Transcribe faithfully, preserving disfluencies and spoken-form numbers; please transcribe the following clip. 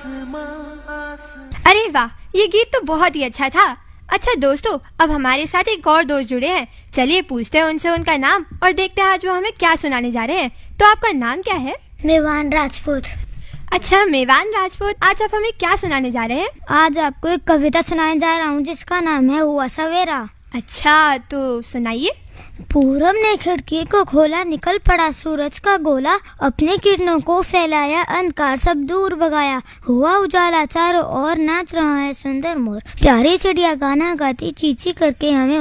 अरे वाह, ये गीत तो बहुत ही अच्छा था। अच्छा दोस्तों, अब हमारे साथ एक और दोस्त जुड़े हैं। चलिए पूछते हैं उनसे उनका नाम और देखते हैं आज वो हमें क्या सुनाने जा रहे हैं। तो आपका नाम क्या है? मेवान राजपूत। अच्छा मेवान राजपूत, आज आप हमें क्या सुनाने जा रहे हैं? आज आपको एक कविता सुनाने जा रहा हूँ जिसका नाम है हुआ सवेरा। अच्छा, तो सुनाइए। पूरब ने खिड़की को खोला, निकल पड़ा सूरज का गोला, अपने किरणों को फैलाया, अंधकार सब दूर भगाया, हुआ उजाला चारों ओर, नाच रहा है सुंदर मोर, प्यारी चिड़िया गाना गाती चींची करके हमें